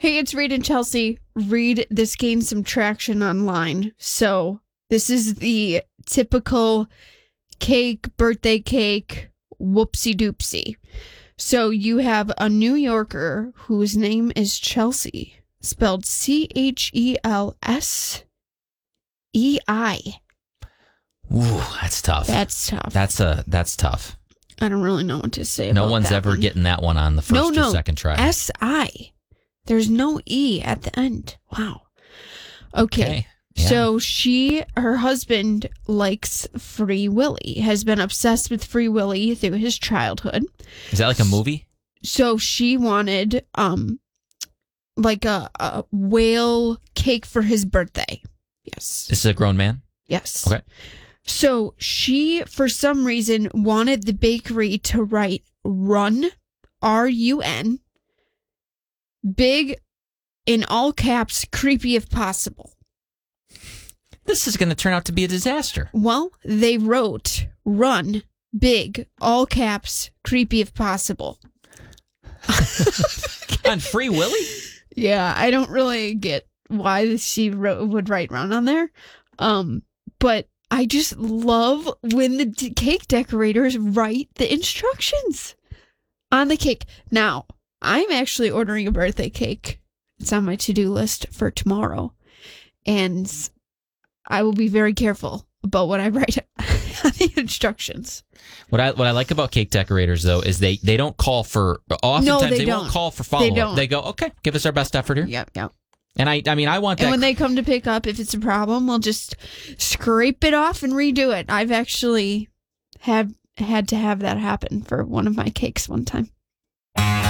Hey, it's Reed and Chelsea. Reed, this gained some traction online. So this is the typical birthday cake, whoopsie doopsie. So you have a New Yorker whose name is Chelsea, spelled Chelseei. Ooh, that's tough. That's tough. That's tough. I don't really know what to say No about one's that ever one. getting that one on the first or second try. S-I. There's no E at the end. Wow. Okay. Yeah. So her husband likes Free Willy, has been obsessed with Free Willy through his childhood. Is that like a movie? So she wanted like a whale cake for his birthday. Yes. This is a grown man? Yes. Okay. So she, for some reason, wanted the bakery to write Run, R-U-N, big, in all caps, creepy if possible. This is going to turn out to be a disaster. Well, they wrote Run, big, all caps, creepy if possible. On Free Willy? Yeah, I don't really get why she would write Run on there. But I just love when the cake decorators write the instructions on the cake. Now, I'm actually ordering a birthday cake. It's on my to-do list for tomorrow. And I will be very careful about what I write on the instructions. What I like about cake decorators, though, is they don't call for... Oftentimes, they won't call for follow-up. They go, okay, give us our best effort here. Yep. And I want that... And when they come to pick up, if it's a problem, we'll just scrape it off and redo it. I've actually had to have that happen for one of my cakes one time.